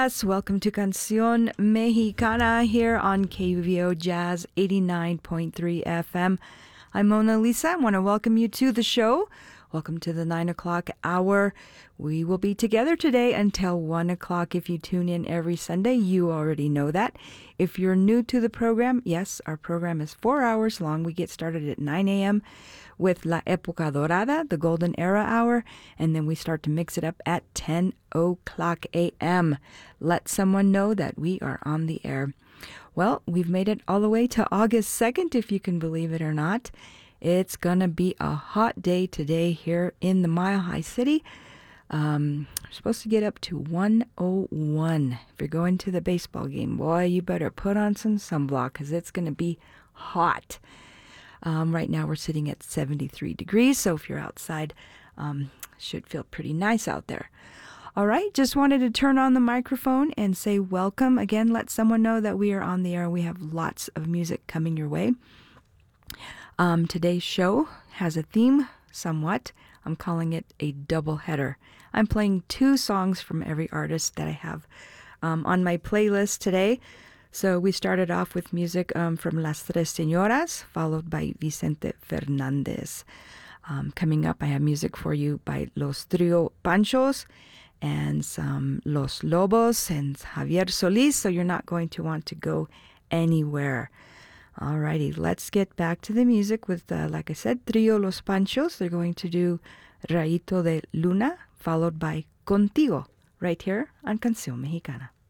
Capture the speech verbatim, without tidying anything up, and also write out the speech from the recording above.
Yes, welcome to Canción Mexicana here on K V O Jazz eighty-nine point three F M. I'm Mona Lisa. I want to welcome you to the show. Welcome to the nine o'clock hour. We will be together today until one o'clock. If you tune in every Sunday, you already know that. If you're new to the program, yes, our program is four hours long. We get started at nine a.m. with La Época Dorada, the Golden Era Hour, and then we start to mix it up at ten o'clock a.m. Let someone know that we are on the air. Well, we've made it all the way to August second, if you can believe it or not. It's going to be a hot day today here in the Mile High City. Um, we're supposed to get up to one oh one. If you're going to the baseball game, boy, you better put on some sunblock because it's going to be hot. Um, right now we're sitting at seventy-three degrees, so if you're outside, um, should feel pretty nice out there. All right, just wanted to turn on the microphone and say welcome. Again, let someone know that we are on the air. We have lots of music coming your way. Um, today's show has a theme, somewhat. I'm calling it a double header. I'm playing two songs from every artist that I have um, on my playlist today. So we started off with music um, from Las Tres Señoras, followed by Vicente Fernandez. Um, coming up, I have music for you by Los Trio Panchos and some Los Lobos and Javier Solis, so you're not going to want to go anywhere. Alrighty, let's get back to the music with, uh, like I said, Trio Los Panchos. They're going to do Rayito de Luna, followed by Contigo, right here on Canción Mexicana.